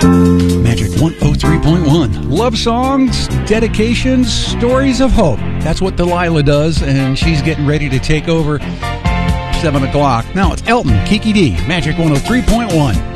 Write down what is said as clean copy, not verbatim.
Magic 103.1. Love songs, dedications, stories of hope. That's what Delilah does, and she's getting ready to take over 7 o'clock. Now it's Elton, Kiki D, Magic 103.1.